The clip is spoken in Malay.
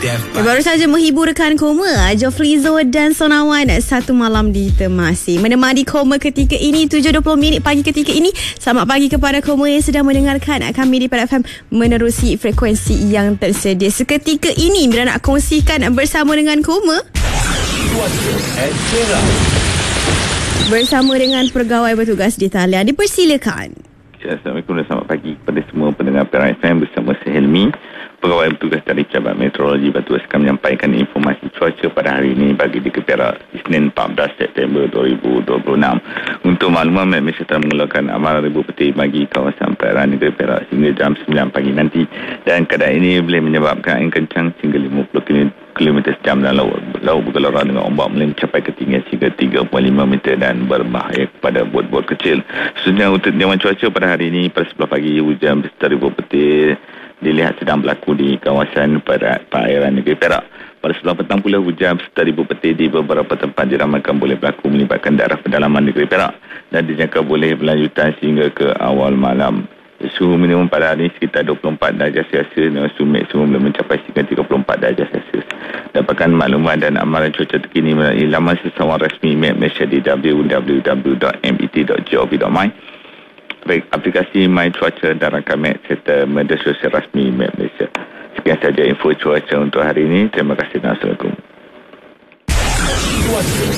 Baru saja menghibur rekan Koma Jofrizo dan Sonawan satu malam di Temasi. Menemani Koma ketika ini 7.20 pagi ketika ini. Selamat pagi kepada Koma yang sedang mendengarkan kami di Pada FM menerusi frekuensi yang tersedia. Seketika ini bila nak kongsikan bersama dengan Koma bersama dengan pegawai bertugas di talian. Dipersilakan. Assalamualaikum dan selamat pagi kepada semua pendengar Pada FM bersama saya Helmi, pegawai bertugas dari Cabaran Meteorologi Batu Askam, menyampaikan informasi cuaca pada hari ini bagi di Perak Isnin 14 September 2026. Untuk makluman, Met Malaysia telah mengeluarkan amaran ribu peti bagi kawasan perairan negeri Perak hingga jam 9 pagi nanti, dan keadaan ini boleh menyebabkan angin kencang hingga 50 km sejam dan laut bergelora dengan ombak mencapai ketinggian hingga 3.5 meter dan berbahaya kepada bot-bot kecil. Seterusnya untuk dewan cuaca pada hari ini pada 11 pagi, hujan beserta ribu petir dilihat sedang berlaku di kawasan perairan negeri Perak. Pada sebelah petang pula, hujan serta ribu petir di beberapa tempat diramalkan boleh berlaku melibatkan daerah pedalaman negeri Perak dan dijangka boleh berlanjutan sehingga ke awal malam. Suhu minimum pada hari ini sekitar 24 darjah Celsius dan suhu maksimum boleh mencapai hingga 34 darjah Celsius. Dapatkan maklumat dan amaran cuaca terkini melalui laman sesawan rasmi Met Malaysia di www.met.gov.my, aplikasi My Cuaca dan rakam Met serta media sosial rasmi Met Malaysia. Sekian saja info cuaca untuk hari ini. Terima kasih dan Assalamualaikum.